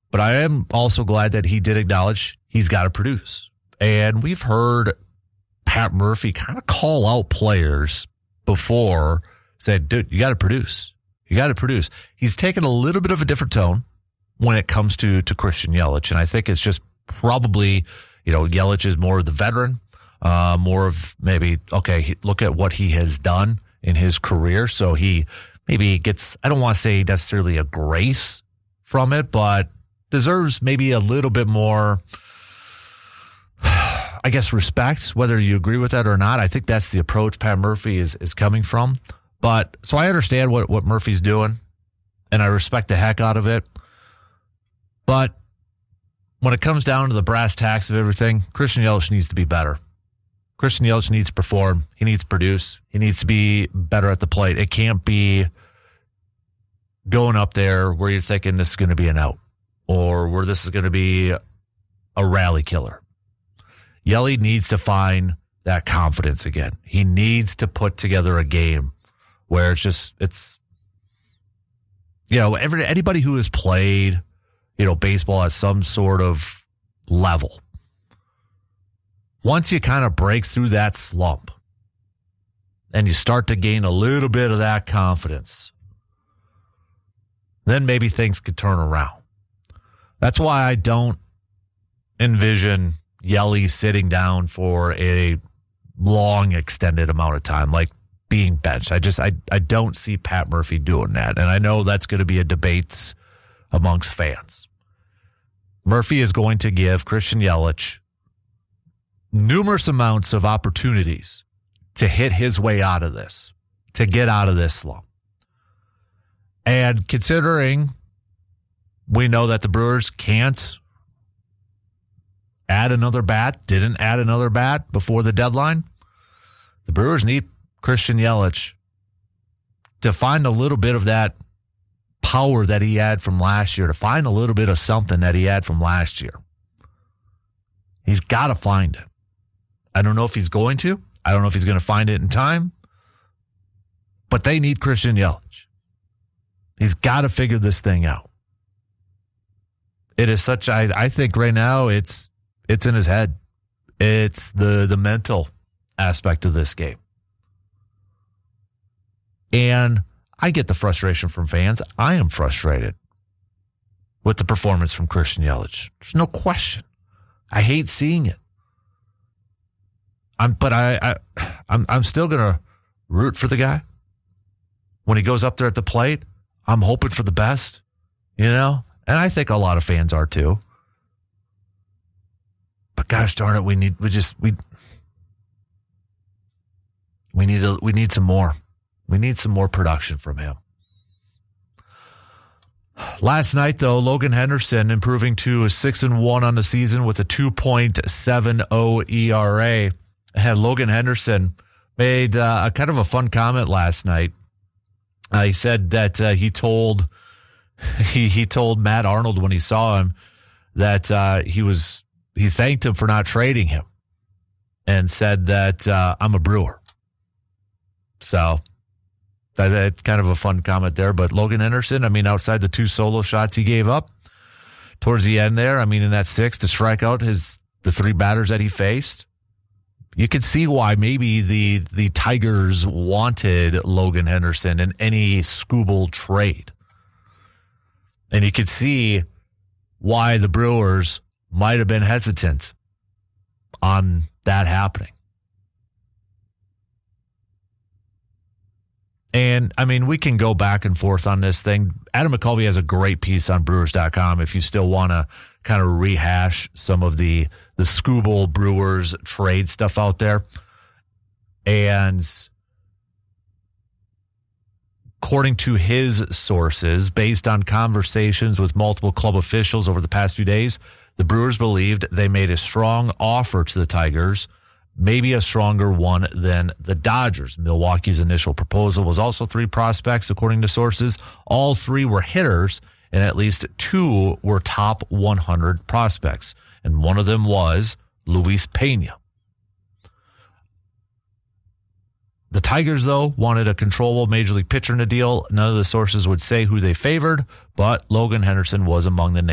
But I am also glad that he did acknowledge he's got to produce. And we've heard Pat Murphy kind of call out players before, said, dude, you got to produce. You got to produce. He's taken a little bit of a different tone when it comes to Christian Yelich. And I think it's just probably, Yelich is more of the veteran, more of maybe, okay, look at what he has done in his career. So he maybe gets, I don't want to say necessarily a grace from it, but deserves maybe a little bit more, I guess, respect, whether you agree with that or not. I think that's the approach Pat Murphy is coming from. But so I understand what Murphy's doing, and I respect the heck out of it. But when it comes down to the brass tacks of everything, Christian Yelich needs to be better. Christian Yelich needs to perform. He needs to produce. He needs to be better at the plate. It can't be going up there where you're thinking this is going to be an out or where this is going to be a rally killer. Yelly needs to find that confidence again. He needs to put together a game where it's anybody who has played, baseball at some sort of level, once you kind of break through that slump and you start to gain a little bit of that confidence, then maybe things could turn around. That's why I don't envision Yelly sitting down for a long extended amount of time, like being benched. I don't see Pat Murphy doing that. And I know that's going to be a debate amongst fans. Murphy is going to give Christian Yelich numerous amounts of opportunities to hit his way out of this, to get out of this slump. And considering we know that the Brewers can't add another bat, didn't add another bat before the deadline, the Brewers need Christian Yelich to find a little bit of that power that he had from last year, to find a little bit of something that he had from last year. He's got to find it. I don't know if he's going to. I don't know if he's going to find it in time. But they need Christian Yelich. He's got to figure this thing out. It is such, I think right now it's in his head. It's the mental aspect of this game. And I get the frustration from fans. I am frustrated with the performance from Christian Yelich. There's no question. I hate seeing it. I'm still gonna root for the guy. When he goes up there at the plate, I'm hoping for the best, and I think a lot of fans are too. But gosh darn it, we need some more. We need some more production from him. Last night, though, Logan Henderson improving to a 6-1 on the season with a 2.70 ERA. And Logan Henderson made a kind of a fun comment last night. He said that he told Matt Arnold when he saw him that he thanked him for not trading him and said that I'm a Brewer. So that's kind of a fun comment there. But Logan Henderson, outside the 2 solo shots he gave up towards the end there, in that 6 to strike out the 3 batters that he faced, you could see why maybe the Tigers wanted Logan Henderson in any Skubal trade. And you could see why the Brewers might have been hesitant on that happening. And, we can go back and forth on this thing. Adam McCulvey has a great piece on Brewers.com if you still want to kind of rehash some of the Skubal Brewers trade stuff out there. And according to his sources, based on conversations with multiple club officials over the past few days, the Brewers believed they made a strong offer to the Tigers, maybe a stronger one than the Dodgers. Milwaukee's initial proposal was also 3 prospects, according to sources. All 3 were hitters, and at least 2 were top 100 prospects. And one of them was Luis Pena. The Tigers, though, wanted a controllable major league pitcher in the deal. None of the sources would say who they favored, but Logan Henderson was among the names